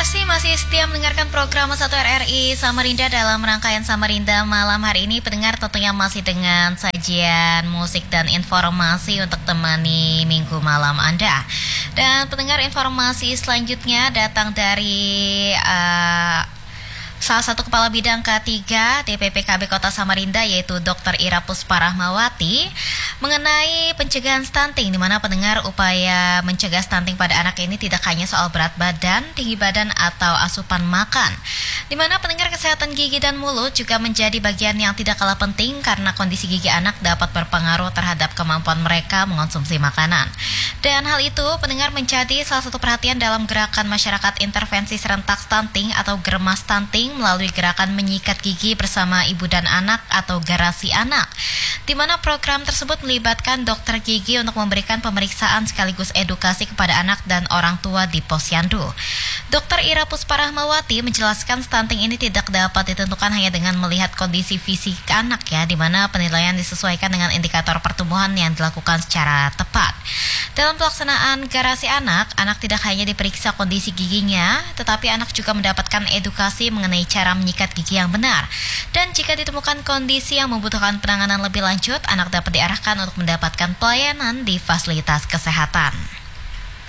kasih masih setia mendengarkan program 1 RRI Samarinda. Dalam rangkaian Samarinda malam hari ini, pendengar tentunya masih dengan sajian musik dan informasi untuk temani minggu malam Anda. Dan pendengar, informasi selanjutnya datang dari salah satu kepala bidang K3 DPPKB Kota Samarinda, yaitu Dr. Ira Pusparahmawati, mengenai pencegahan stunting, di mana pendengar upaya mencegah stunting pada anak ini tidak hanya soal berat badan, tinggi badan, atau asupan makan, di mana pendengar kesehatan gigi dan mulut juga menjadi bagian yang tidak kalah penting karena kondisi gigi anak dapat berpengaruh terhadap kemampuan mereka mengonsumsi makanan. Dan hal itu pendengar menjadi salah satu perhatian dalam gerakan masyarakat intervensi serentak stunting atau GERMA stunting melalui gerakan menyikat gigi bersama ibu dan anak atau garasi anak, di mana program tersebut melibatkan dokter gigi untuk memberikan pemeriksaan sekaligus edukasi kepada anak dan orang tua di posyandu. Dr. Ira Pusparahmawati menjelaskan stunting ini tidak dapat ditentukan hanya dengan melihat kondisi fisik anak, ya, di mana penilaian disesuaikan dengan indikator pertumbuhan yang dilakukan secara tepat. Dalam pelaksanaan garasi anak tidak hanya diperiksa kondisi giginya, tetapi anak juga mendapatkan edukasi mengenai cara menyikat gigi yang benar. Dan jika ditemukan kondisi yang membutuhkan penanganan lebih lanjut, anak dapat diarahkan untuk mendapatkan pelayanan di fasilitas kesehatan.